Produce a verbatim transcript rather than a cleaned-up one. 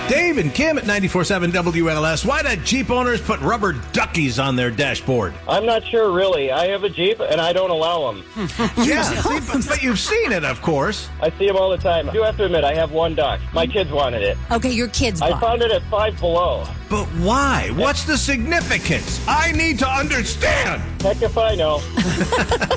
Dave and Kim at ninety-four point seven W L S. Why do Jeep owners put rubber duckies on their dashboard? I'm not sure, really. I have a Jeep, and I don't allow them. Yeah, see, but, but you've seen it, of course. I see them all the time. I do have to admit, I have one duck. My kids wanted it. Okay, your kids I bought found it at Five Below. But why? What's the significance? I need to understand. Heck if I know.